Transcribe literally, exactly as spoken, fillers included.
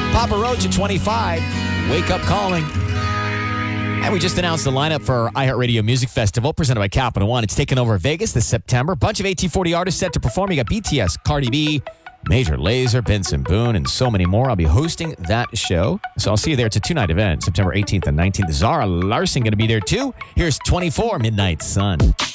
Papa Roach at twenty-five. Wake Up Calling. And we just announced the lineup for our iHeartRadio Music Festival presented by Capital One. It's taking over Vegas this September. Bunch of A T forty artists set to perform. You got B T S, Cardi B, Major Lazer, Benson Boone, and so many more. I'll be hosting that show. So I'll see you there. It's a two-night event, September eighteenth and nineteenth. Zara Larson going to be there too. Here's twenty-four, Midnight Sun.